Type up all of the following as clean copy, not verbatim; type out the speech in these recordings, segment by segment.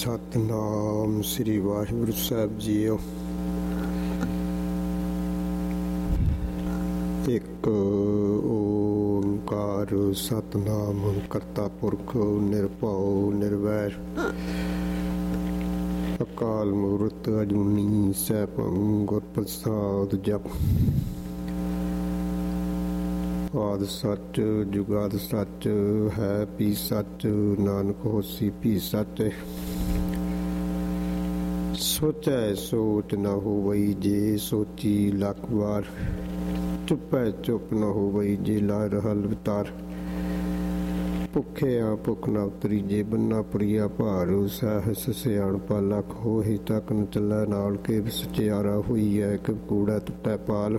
ਸਤਨਾਮ ਸ੍ਰੀ ਵਾਹਿਗੁਰੂ ਸਾਹਿਬ JIO. ਇੱਕ ਓਂਕਾਰ ਸਤਨਾਮ ਕਰਤਾ ਪੁਰਖ ਨਿਰਭਉ ਨਿਰਵੈਰ ਅਕਾਲ ਮੂਰਤ ਅਜੂਨੀ ਸੈਭੰ ਗੁਰ ਪ੍ਰਸਾਦ ਜਪ। ਆਦ ਸੱਚ ਜੁਗਾਦ ਸੱਚ ਹੈ ਪੀ ਸੱਚ ਨਾਨਕ ਹੋਸੀ ਪੀ ਸੱਚ। ਸੋਚੈ ਸੋਚ ਨ ਹੋਵਈ ਜੇ ਸੋਚੀ ਲੱਖ ਵਾਰ। ਚੁੱਪੈ ਚੁੱਪ ਨ ਹੋਵਈ ਜੇ ਲਾ ਰਹਲ ਵਿਤਾਰ। ਭੁੱਖੇ ਆ ਭੁੱਖ ਨ ਉਤਰੀ ਜੇ ਬੰਨਾ ਪੁਰੀਆ ਭਾਰ। ਸਹਿਸ ਸਿਆਣਪਾ ਲੱਖ ਹੋਹੀ ਤੱਕ ਨ ਚੱਲੈ ਨਾਲ ਕੇ ਸਚਿਆਰਾ ਹੋਈ ਹੈ ਕਿ ਕੂੜਾ ਟੁੱਟੈ ਪਾਲ।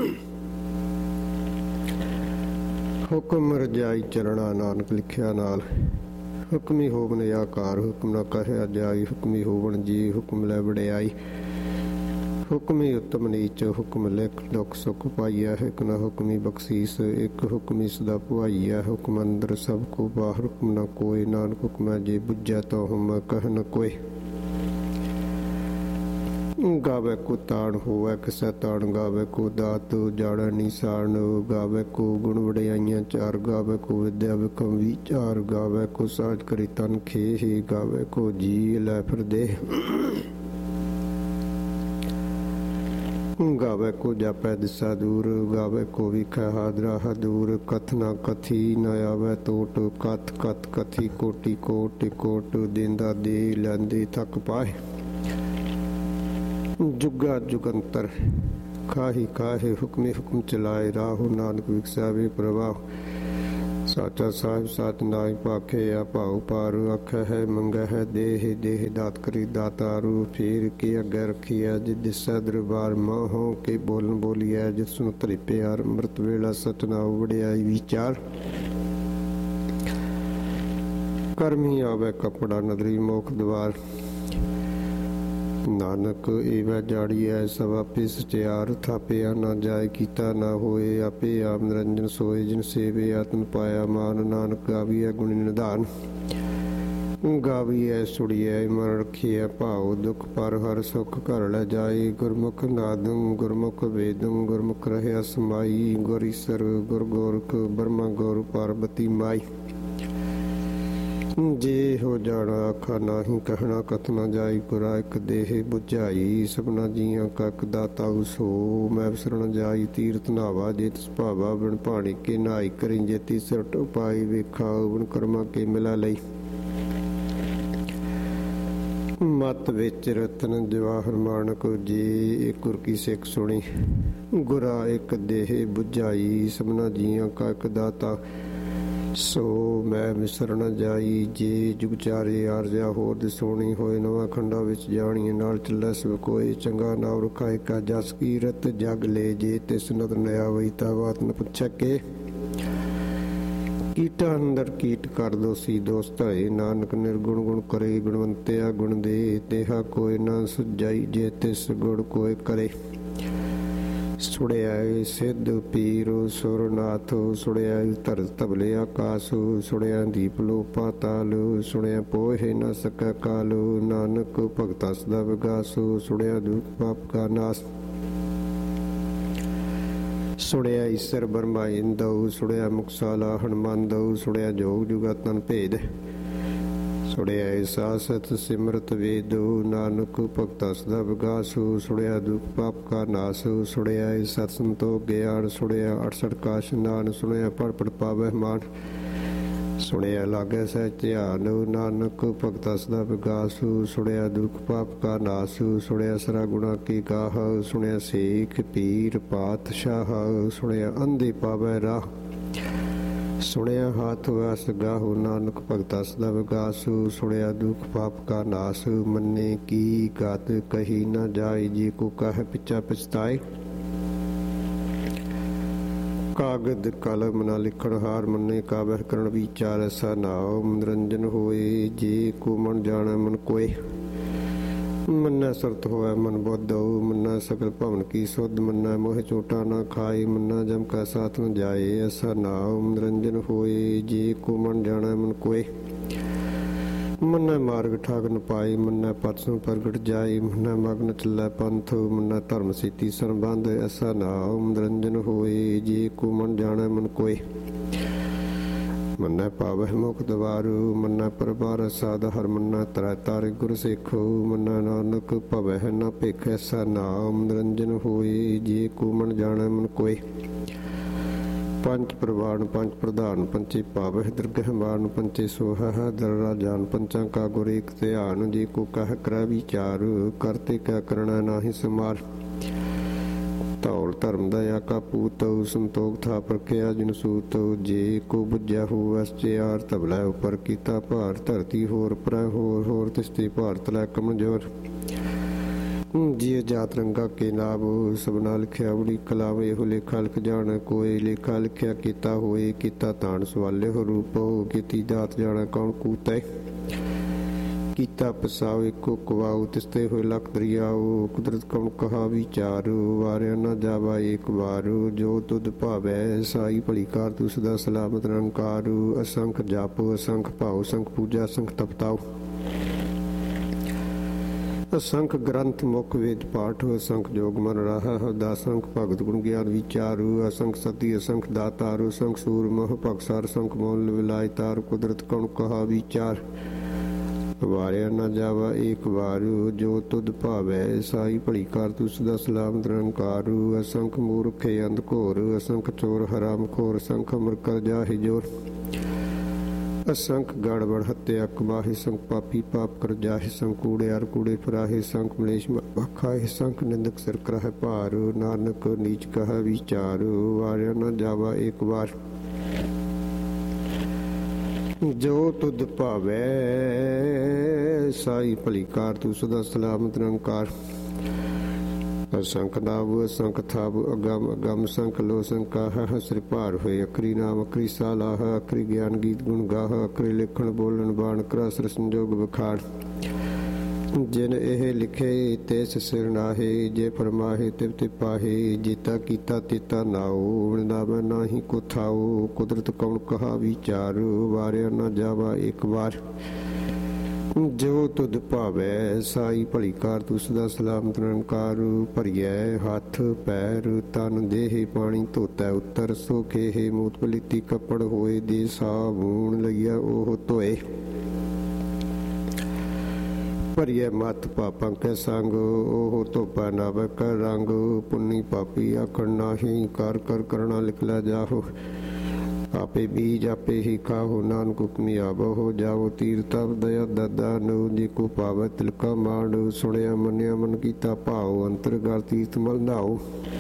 ਹੁਕਮ ਰਜਾਈ ਚਰਣਾ ਨਾਨਕ ਲਿਖਿਆ ਨਾਲ। ਹੁਕਮੀ ਹੋਵਨ ਆਕਾਰ ਹੁਕਮ ਨਾ ਕਹਿਆ ਜਾਈ। ਹੁਕਮੀ ਹੋਵਨ ਜੀ ਹੁਕਮ ਲੈ ਵਡਿਆਈ। ਹੁਕਮੀ ਉਤਮ ਨੀਚ ਹੁਕਮ ਲਿਖ ਦੁੱਖ ਸੁਖ ਪਾਈਆ। ਇੱਕ ਨਾ ਹੁਕਮੀ ਬਖਸ਼ੀਸ ਇੱਕ ਹੁਕਮੀ ਸਦਾ ਪੁਆਈਆ। ਹੁਕਮ ਅੰਦਰ ਸਭ ਕੋ ਬਾਹਰ ਹੁਕਮ ਨਾ ਕੋਈ। ਨਾਨਕ ਹੁਕਮੈ ਜੇ ਬੁੱਝੈ ਤੋ ਹਮ ਕਹਿ ਨ ਕੋਈ। ਗਾਵੇ ਕੋ ਤਾਣ ਹੋਵੇ ਕਿਸੇ ਤਾਣ ਗਾਵੇ ਕੋ ਦਾਤ ਜਾਣੈ ਨਿਸ਼ਾਨ। ਗਾਵੇ ਕੋ ਗੁਣ ਵਡਿਆਈਆਂ ਚਾਰ ਗਾਵੇ ਕੋ ਵਿਦਿਆ ਵਿਖਮ ਵਿਚਾਰ। ਗਾਵੇ ਕੋ ਸਾਜ ਕਰੀ ਤਨ ਖੇਹ ਗਾਵੇ ਕੋ ਜੀ ਲੈ ਫਿਰਦੇ। ਗਾਵੇ ਕੋ ਜਾਪੈ ਦਿਸਾ ਦੂਰ ਗਾਵੇ ਕੋ ਵਿਖੈ ਹਾਦਰਾ ਦੂਰ। ਕਥ ਨਾ ਕਥੀ ਨ ਆਵੇ ਟੋਟ ਕਥ ਕਥ ਕਥੀ ਕੋਟੀ ਕੋਟ ਕੋਟ। ਦੇਂਦਾ ਦੇ ਲੈਂਦੇ ਥੱਕ ਪਾਏ। ਜੁਗਾ ਜੁਗੰਤਰ ਕਾਹੀ ਕਾਹੇ ਹੁਕਮੇ ਹੁਕਮ ਚਲਾਏ। ਰਾਹੋ ਨਾਨਕ ਵਿਖਸਾਵੇ ਪ੍ਰਵਾਹ। ਸਾਚਾ ਸਾਹਿਬ ਸਾਚ ਨਾਇ ਭਾਖੇ ਆ ਭਾਉ ਪਾਰ। ਆਖੈ ਹੈ ਮੰਗੈ ਹੈ ਦੇਹ ਦੇਹ ਦਾਤ ਕਰੀ ਦਾਤਾਰੂ। ਫੇਰ ਕੇ ਅੱਗੇ ਰੱਖੀਐ ਜਿ ਦਿਸੈ ਦਰਬਾਰ। ਮਾਹੋਂ ਕੇ ਬੋਲਣ ਬੋਲੀਐ ਜਿਤ ਸੁਣ ਧਰੀ ਪਿਆਰ। ਅੰਮ੍ਰਿਤ ਵੇਲਾ ਸਚ ਨਾਉ ਵਡਿਆਈ ਵਿਚਾਰ। ਕਰਮੀ ਆਵੇ ਕਪੜਾ ਨਦਰੀ ਮੋਖ ਦਵਾਰ। ਨਾਨਕ ਏਵੈ ਜਾੜੀਐ ਸਭ ਆਪੇ ਸਚਿਆਰ। ਥਾਪਿਆ ਨਾ ਜਾਏ ਕੀਤਾ ਨਾ ਹੋਏ ਆਪੇ ਆਪ ਨਿਰੰਜਨ ਸੋਏ। ਜਿਨ ਸੇਵੇ ਆਤਮ ਪਾਇਆ ਮਾਨ। ਨਾਨਕ ਗਾਵੀਐ ਗੁਣੀ ਨਿਧਾਨ। ਗਾਵੀਐ ਸੁੜੀਐ ਮਨ ਰਖੀਐ ਭਾਉ। ਦੁਖ ਪਰ ਹਰ ਸੁਖ ਘਰ ਲੈ ਜਾਏ। ਗੁਰਮੁਖ ਨਾਦੰ ਗੁਰਮੁਖ ਵੇਦੰ ਗੁਰਮੁਖ ਰਹਿਆ ਸਮਾਈ। ਗੁਰ ਈਸਰ ਗੁਰ ਗੋਰਖ ਬਰਮਾ ਗੁਰ ਪਾਰਬਤੀ ਮਾਈ। ਜੇ ਹੋ ਜਾਣਾ ਆਖਾ ਨਾਹੀਂ ਕਹਿਣਾ ਕਥ ਨਾ ਜਾਈ। ਗੁਰਾ ਇੱਕ ਦੇਹ ਬੁਝਾਈ ਸਭਨਾ ਜੀਆਂ ਕੱਕ ਦਾਤਾ ਸੋ। ਮੈਂ ਵਿਸਰਨ ਜਾਈ ਤੀਰਥ ਨਾਵਾ ਜੇ ਤਿਸ ਭਾਵਾ। ਬਿਨ ਪਾਣੀ ਕੇ ਨਾਈ ਕਰੀ ਜੇ ਤੀਸਰ ਉਪਾਈ। ਵੇਖਾ ਬਿਨ ਕਰਮਾ ਕੇ ਮਿਲਾ ਲਈ। ਮਤ ਵਿੱਚ ਰਤਨ ਜਵਾਹਰ ਮਾਨਕ ਜੇ ਇੱਕ ਗੁਰ ਕੀ ਸਿੱਖ ਸੁਣੀ। ਗੁਰਾ ਇੱਕ ਦੇਹ ਬੁਝਾਈ ਸਭਨਾ ਜੀਆਂ ਕੱਕ ਦਾਤਾ ਸੋ। ਮੈਂ ਵਿਸਰਨ ਜਾਈ ਜੇ ਜੁਗ ਚਾਰੇ ਆਰਜਾ ਹੋਰ ਦਿਸੋਣੀ ਹੋਏ। ਨਵਾਂ ਖੰਡਾਂ ਵਿੱਚ ਜਾਣੀਏ ਨਾਲ ਚੱਲੈ ਸਭ ਕੋਈ। ਚੰਗਾ ਨਾਮ ਰਖਾਏ ਕਾ ਜਸ ਕੀਰਤ ਜਗ ਲੈ। ਜੇ ਤਿਸ ਨਦਰ ਨ ਆਵਈ ਤਾ ਬਾਤ ਨ ਪੁੱਛੈ ਕੇ। ਕੀਟਾਂ ਅੰਦਰ ਕੀਟ ਕਰ ਦੋਸੀ ਦੋਸ ਧਰੇ। ਨਾਨਕ ਨਿਰਗੁਣ ਗੁਣ ਕਰੇ ਗੁਣਵੰਤਿਆ ਗੁਣ ਦੇ। ਤੇਹਾ ਕੋਈ ਨਾ ਸੁਝਾਈ ਜੇ ਤਿਸ ਗੁਣ ਕੋਈ ਕਰੇ। ਸੁੜਿਆ ਸਿੱਧ ਪੀਰ ਸੁਰਨਾਥ। ਸੁੜਿਆ ਧਰਤ ਤਬਲੇ ਆਕਾਸ। ਸੁਣਿਆ ਦੀਪ ਲੋ ਪਾਤਾਲ। ਸੁਣਿਆ ਪੋਹੇ ਨ ਸਕੈ ਕਾਲ। ਨਾਨਕ ਭਗਤਾ ਸਦਾ ਵਿਗਾਸ। ਸੁਣਿਆ ਦੁਖ ਪਾਪ ਕਾ ਨਾਸ। ਸੁਣਿਆ ਈਸਰ ਬਰਮਾ ਇੰਦਉ। ਸੁਣਿਆ ਮੁਕਸਾਲਾ ਹਨੂਮਾਨਦਉ। ਸੁਣਿਆ ਜੋਗ ਜੁਗਾ ਤਨ ਭੇਦ। ਸੁਣਿਆ ਸਾਸਤ ਸਿਮਰਤ ਵੇਦ। ਨਾਨਕ ਭਗਤਾ ਸਦਾ ਵਿਗਾਸ। ਸੁਣਿਆ ਦੁਖ ਪਾਪ ਕਾ ਨਾਸ। ਸੁਣਿਆ ਸਤ ਸੰਤੋਖ ਗਿਆਨ। ਸੁਣਿਆ 68 ਕਾ ਇਸ਼ਨਾਨ। ਸੁਣਿਆ ਪੜ ਪੜ ਪਾਵੈ ਮਾਨ। ਸੁਣਿਆ ਲਾਗੈ ਸਹਿ ਧਿਆਨ। ਨਾਨਕ ਭਗਤਾ ਸਦਾ ਵਿਗਾਸ। ਸੁਣਿਆ ਦੁਖ ਪਾਪ ਕਾ ਨਾਸ। ਸੁਣਿਆ ਸਰਾ ਗੁਣਾ ਕੀ ਗਾਹ। ਸੁਣਿਆ ਸੇਖ ਪੀਰ ਪਾਤਸ਼ਾਹ। ਸੁਣਿਆ ਅੰਧੇ ਪਾਵੈ ਰਾਹ। ਸੁਣਿਆ ਹਾਥ ਵਾਸ ਗਾਹੋ। ਨਾਨਕ ਭਗਤਾ ਸਦਾ ਵਿਗਾਸ। ਸੁਣਿਆ ਦੁਖ ਪਾਪ ਕਾ ਨਾਸ। ਮੰਨੇ ਕੀ ਗਤ ਕਹੀ ਨਾ ਜਾਏ। ਜੀ ਕੋ ਕਹਿ ਪਿਛਾ ਪਛਤਾਏ। ਕਾਗਦ ਕਲਮ ਨਾ ਲਿਖਣ ਹਾਰ। ਮੰਨੇ ਕਾ ਬਹਿ ਕਰਨ ਵਿਚਾਰ। ਐਸਾ ਨਾਉ ਮਨੋਰੰਜਨ ਹੋਏ ਜੇ ਕੋ ਮਨ ਜਾਣੈ ਮਨ ਕੋਏ। ਮੰਨੈ ਸੁਰਤ ਹੋਵੈ ਮਨ ਬੁੱਧਉ। ਮੰਨੈ ਸਕਲ ਭਵਨ ਕੀ ਸੁਧ। ਮੰਨੈ ਮੋਹ ਚੋਟਾ ਨਾ ਖਾਏ। ਮੰਨੈ ਜਮ ਕਾ ਸਾਥ ਨ ਜਾਏ। ਐਸਾ ਨਾਉ ਮਨੋਰੰਜਨ ਹੋਏ ਜੇ ਕੋ ਮਨ ਜਾਣੈ ਮਨ ਕੋਏ। ਮੰਨੈ ਮਾਰਗ ਠਾਗ ਨ ਪਾਈ, ਮੰਨੈ ਪਰਸੋਂ ਪ੍ਰਗਟ ਜਾਈ, ਮੰਨੈ ਮਗਨ ਚੱਲੈ ਪੰਥ, ਮੰਨੈ ਧਰਮ ਸੀਤੀ ਸੰਬੰਧ, ਐਸਾ ਨਾਮ ਨਿਰੰਜਨ ਹੋਏ, ਜੇ ਕੋ ਮਨ ਜਾਣੈ ਮਨ ਕੋਇ। ਮੰਨੈ ਪਾਵਹਿ ਮੁਖ ਦਵਾਰੂ, ਮੰਨੈ ਪਰਬਾਰ ਸਾਧ ਹਰ, ਮੰਨੈ ਤਰੈ ਤਾਰਿ ਗੁਰ ਸਿੱਖੋ, ਮੰਨੈ ਨਾਨਕ ਭਵਹਿ ਨ ਭਿਖ, ਐਸਾ ਨਾਮ ਨਿਰੰਜਨ ਹੋਏ, ਜੇ ਕੋ ਮਨ ਜਾਣੈ ਮਨ ਕੋਇ। ਪੰਚ ਪ੍ਰਵਾਨ ਪੰਚ ਪ੍ਰਧਾਨ, ਪੰਚੇ ਪਾਵਹਿ ਦਰਗਹਿ ਮਾਨ, ਪੰਚੇ ਸੋਹਹਿ ਦਰਰਾ ਜਾਨ, ਪੰਚਾਂ ਕਾ ਗੁਰ ਏਕ ਧਿਆਨ, ਜੇ ਕੋ ਕਹਿ ਕਰੈ ਵਿਚਾਰ, ਕਰਤੇ ਕਿਆ ਕਰਣਾ ਨਾਹੀ ਸਮਾਰ। ਧੌਲ ਧਰਮ ਦਇਆ ਕਾ ਪੂਤ, ਸੰਤੋਖ ਥਾ ਪ੍ਰਖਿਆ ਜਿਨ ਸੂਤ, ਜੇ ਕੋ ਬੁਝਿਆ ਹੋਵੈ ਸਚਿਆਰ, ਧਬਲੇ ਉਪਰ ਕੀਤਾ ਭਾਰ, ਧਰਤੀ ਹੋਰ ਪਰੈ ਹੋਰ, ਹੋਰ ਤਿਸਤੇ ਭਾਰਤ ਲੈ ਕਮਜ਼ੋਰ। ਜੀ ਜਾਤ ਰੰਗਾ ਕੇ ਨਾਮ, ਸਭਨਾ ਲਿਖਿਆ ਬੜੀ ਕਲਾਮ, ਇਹੋ ਲੇਖਾ ਲਿਖ ਜਾਣ ਕੋਈ, ਲੇਖਾ ਲਿਖਿਆ ਕੀਤਾ ਹੋਏ, ਕੀਤਾ ਤਾਣ ਸਵਾਲੇ ਹੋ ਰੂਪ, ਕੀਤੀ ਜਾਤ ਜਾਣਾ ਕੌਣ ਕੂਤੈ। ਕੀਤਾ ਪਸਾਉ ਇੱਕੋ ਕਵਾਉ, ਤਿਸਤੇ ਹੋਏ ਲੱਖ ਦਰਿਆਉ, ਕੁਦਰਤ ਕੌਣ ਕਹਾ ਵਿਚਾਰੂ, ਵਾਰਿਆ ਨਾ ਜਾਵਾ ਏਕ ਵਾਰੂ, ਜੋ ਤੁਧ ਭਾਵੈ ਸਾਈ ਭਲੀ ਕਾਰ, ਤੂੰ ਸਦਾ ਸਲਾਮਤ ਨਿਰੰਕਾਰੂ। ਅਸੰਖ ਜਪ ਅਸੰਖ ਭਾਉ, ਸੰਖ ਪੂਜਾ ਸੰਖ ਤਪਤਾਉ, ਅਸੰਖ ਗ੍ਰੰਥ ਮੁਖ ਵੇਦ ਪਾਠ, ਅਸੰਖ ਜੋਗ ਮਨ ਰਾਹ, ਦਾਸੰਖ ਭਗਤ ਗੁਣ ਗਿਆਨ ਵਿਚਾਰੂ, ਅਸੰਖ ਸਤੀ ਅਸੰਖ ਦਾਤਾਰੂ, ਸੰਖ ਸੂਰ ਮੋਹ ਭਗਸਾਰ, ਸੰਖ ਮੋਲ ਵਿਲਾਇ ਤਾਰ, ਕੁਦਰਤ ਕੌਣ ਕਹਾ ਵਿਚਾਰ। ਵਾਰਿਆ ਨਾ ਜਾਵਾ ਏਕ ਵਾਰੂ, ਜੋ ਤੁਧ ਭਾਵੈ ਸਾਈ ਭਲੀ ਕਾਰ, ਤੂੰ ਸਦਾ ਸਲਾਮਤ ਨਿਰੰਕਾਰੂ। ਅਸੰਖ ਮੂਰਖੇ ਅੰਧ ਘੋਰ, ਅਸੰਖ ਚੋਰ ਹਰਾਮ ਖੋਰ, ਸੰਖ ਅਮਰ ਕਰ ਜਾਹਿ ਜੋਰ। ਅਸੰਖ ਗੜਬੜ ਹੱਤਿਆ ਕਮਾਹੇ, ਸੰਖ ਪਾਪੀ ਪਾਪ ਕਰ ਜਾਹਿ, ਸੰਖ ਕੂੜਿਆਰ ਕੂੜੇ ਫਰਾਹੇ, ਸੰਖ ਮਲੇਸ਼ ਖਾਏ, ਸੰਖ ਨਿੰਦਕ ਸਿਰ ਕਰਹਿ ਭਾਰ, ਨਾਨਕ ਨੀਚ ਕਹਿ ਵਿਚਾਰ। ਵਾਰਿਆ ਨਾ ਜਾਵਾ ਏਕ ਵਾਰ, ਜੋ ਤੁਧ ਭਾਵੈ ਸਾਈ ਭਲੀ ਕਾਰ, ਤੂੰ ਸਦਾ ਸਲਾਮਤ ਨਿਰੰਕਾਰ। ਅਸੰਖ ਨਾਮ ਅਸੰਖ ਥਾਪ, ਅਗਮ ਅਗਮ ਸੰਖ ਲੋ ਸੰਕਾਹ, ਸਿਰ ਭਾਰ ਹੋਏ ਅਖਰੀ ਨਾਮ ਅਖਰੀ ਸਾਲਾਹ, ਅਖਰੀ ਗਿਆਨ ਗੀਤ ਗੁਣ ਗਾਹ, ਅਖਰੀ ਲਿਖਣ ਬੋਲਣ ਬਾਣ ਕਰਾਸ ਸੰਜੋਗ ਵਿਖਾੜ। ਜਿਨ ਇਹ ਲਿਖੇ ਤਿਸ ਸਿਰ ਨਾਹੇ, ਜੇ ਫਰਮਾਹੇ ਤਿਵ ਤੇ ਪਾਹੇ, ਜੀਤਾ ਕੀਤਾ ਤੇਤਾ ਨਾਉ, ਨਾਮ ਨਾਹੀ ਕੋ ਥਾਉ, ਕੁਦਰਤ ਕੌਣ ਕਹਾ ਵਿਚਾਰੂ। ਵਾਰਿਆ ਨਾ ਜਾਵਾ ਏਕ ਵਾਰ, ਜੋ ਤੁਧ ਭਾਵੈ ਸਾਈ ਭਲੀ ਕਾਰ, ਤੂੰ ਸਦਾ ਸਲਾਮਤ ਨਿਰੰਕਾਰੂ। ਭਰੀਐ ਹੱਥ ਪੈਰ ਤਨ ਦੇਹ, ਪਾਣੀ ਧੋਤੈ ਉੱਤਰ, ਸੋ ਖੇਹੇ ਮੂਤ ਪਲੀਤੀ ਕੱਪੜ ਹੋਏ, ਦੇ ਸਾਬੂਨ ਲਈਆ ਉਹ ਧੋਏ। ਭਰੀਐ ਮੱਤ ਪਾਪਾਂ ਕੈ ਸੰਗ, ਉਹ ਧੋਪੈ ਨਾਵੈ ਕੈ ਰੰਗ, ਪੁੰਨੀ ਪਾਪੀ ਆਖਣ ਨਾਹੀ, ਕਰ ਕਰ ਕਰਣਾ ਲਿਖ ਲੈ ਜਾਹੋ। ਆਪੇ ਬੀਜ ਆਪੇ ਹੀ ਖਾਹੋ, ਨਾਨਕ ਹੁਕਮੀ ਆਵੋ ਜਾਵੋ, ਤੀਰ ਤਪ ਦਇਆ ਦਾਦਾ ਨੂੰ, ਜੇ ਕੋ ਪਾਵੈ ਤਿਲਕਾ ਮਾਣ, ਸੁਣਿਆ ਮੰਨਿਆ ਮਨ ਕੀਤਾ ਭਾਉ, ਅੰਤਰ ਗਲ ਤੀਰਥ ਮਲ ਨਾਉ।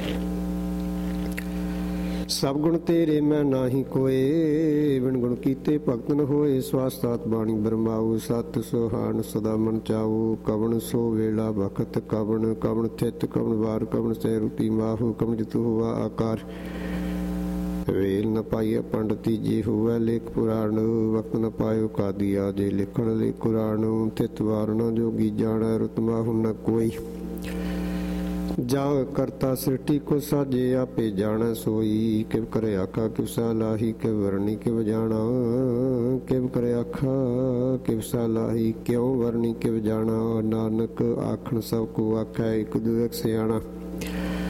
ਸਭ ਗੁਣ ਤੇਰੇ ਮੈਂ ਨਾਹੀ ਕੋਏ, ਬਿਨ ਗੁਣ ਕੀਤੇ ਭਗਤ ਨ ਹੋਏ, ਸਵਾਸਤਾਤ ਬਾਣੀ ਬਰਮਾਉ, ਸਤ ਸੁਹਾਣ ਸਦਾ ਮਨ ਚਾਉ। ਕਵਣ ਸੋ ਵੇਲਾ ਵਖਤ ਕਵਣ, ਕਵਣ ਥਿਤ ਕਵਣ ਵਾਰ, ਕਵਣ ਸਹਿ ਰੁਤੀ ਮਾਹੂ, ਕਵਣ ਜਿਤੁ ਹੁਆ ਆਕਾਰ। ਵੇਲ ਨ ਪਾਈਐ ਪੰਡਤੀ ਜੇ ਹੋਵੈ ਲੇਖ ਪੁਰਾਣ, ਵਕਤ ਨ ਪਾਇਓ ਕਾਦੀਆ ਜੇ ਲਿਖਣ ਲੇ ਕੁਰਾਨ। ਥਿਤ ਵਾਰ ਨ ਜੋਗੀ ਜਾਣੈ, ਰੁਤ ਮਾਹੂ ਨ ਕੋਈ, ਜਾ ਕਰਤਾ ਸ੍ਰਿਸ਼ਟੀ ਕੋ ਸਾਜੇ, ਆਪੇ ਜਾਣੈ ਸੋਈ। ਕਿਵ ਕਰੇ ਆਖਾ ਕਿਵ ਸਲਾਹੀ, ਕਿਵ ਵਰਣੀ ਕਿਵ ਜਾਣਾ, ਕਿਵ ਕਰੇ ਆਖਾ ਕਿਵ ਸਲਾਹੀ, ਕਿਉ ਵਰਣੀ ਕਿਵ ਜਾਣਾ। ਨਾਨਕ ਆਖਣ ਸਭ ਕੋ ਆਖੈ, ਇਕ ਦੂ ਇਕ ਸਿਆਣਾ।